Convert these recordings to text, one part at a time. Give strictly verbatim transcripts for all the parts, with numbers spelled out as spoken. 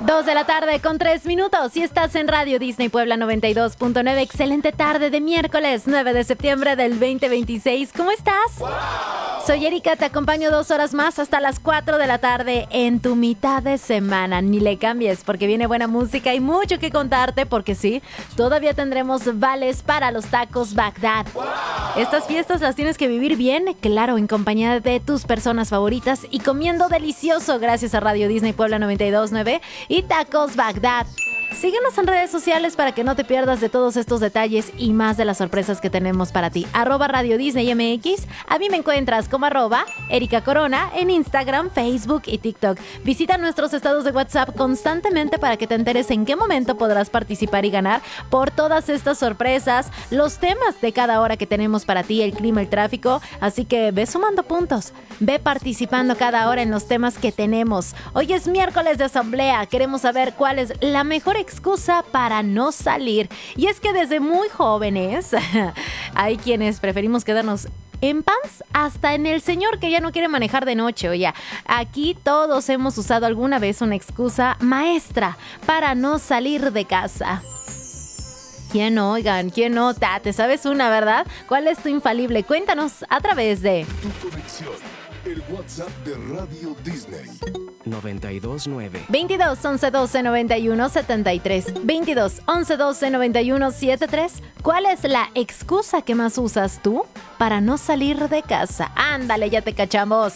Dos de la tarde con tres minutos y estás en Radio Disney Puebla noventa y dos punto nueve. Excelente tarde de miércoles nueve de septiembre del veinte veintiséis. ¿Cómo estás? ¡Wow! Soy Erika, te acompaño dos horas más hasta las cuatro de la tarde en tu mitad de semana. Ni le cambies porque viene buena música y mucho que contarte porque sí, todavía tendremos vales para los tacos Bagdad. ¡Wow! Estas fiestas las tienes que vivir bien, claro, en compañía de tus personas favoritas y comiendo delicioso gracias a Radio Disney Puebla noventa y dos punto nueve y Tacos Bagdad. Síguenos en redes sociales para que no te pierdas de todos estos detalles y más de las sorpresas que tenemos para ti. Arroba Radio Disney M X. A mí me encuentras como arroba Erika Corona en Instagram, Facebook y TikTok. Visita nuestros estados de WhatsApp constantemente para que te enteres en qué momento podrás participar y ganar por todas estas sorpresas, los temas de cada hora que tenemos para ti, el clima, el tráfico. Así que ve sumando puntos, ve participando cada hora en los temas que tenemos. Hoy es miércoles de asamblea. Queremos saber cuál es la mejor excusa para no salir. Y es que desde muy jóvenes hay quienes preferimos quedarnos en pants hasta en el señor que ya no quiere manejar de noche. Oye, aquí todos hemos usado alguna vez una excusa maestra para no salir de casa. ¿Quién no? Oigan, ¿quién no? Ta, ¿te sabes una, verdad? ¿Cuál es tu infalible? Cuéntanos a través de Tu conexión, el WhatsApp de Radio Disney. noventa y dos nueve veintidós once doce noventa y uno setenta y tres. veintidós once doce noventa y uno setenta y tres. ¿Cuál es la excusa que más usas tú para no salir de casa? Ándale, ya te cachamos.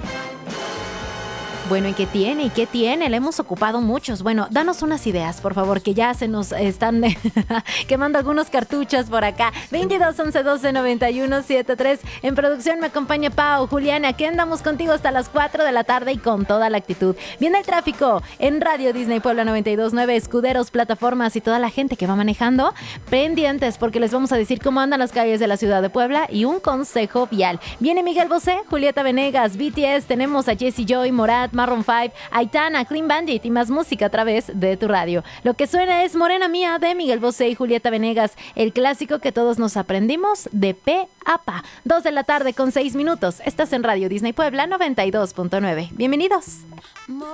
Bueno, ¿y qué tiene? ¿Y qué tiene? Le hemos ocupado muchos. Bueno, danos unas ideas, por favor, que ya se nos están quemando algunos cartuchos por acá. veintidós once doce noventa y uno setenta y tres. En producción me acompaña Pau, Juliana, que andamos contigo hasta las cuatro de la tarde y con toda la actitud. Viene el tráfico en Radio Disney Puebla noventa y dos punto nueve, escuderos, plataformas y toda la gente que va manejando. Pendientes porque les vamos a decir cómo andan las calles de la ciudad de Puebla y un consejo vial. Viene Miguel Bosé, Julieta Venegas, B T S, tenemos a Jessie Joy, Morat, Maroon five, Aitana, Clean Bandit y más música a través de tu radio. Lo que suena es Morena Mía de Miguel Bosé y Julieta Venegas, el clásico que todos nos aprendimos de pe a pa. Dos de la tarde con seis minutos. Estás en Radio Disney Puebla noventa y dos punto nueve. Bienvenidos.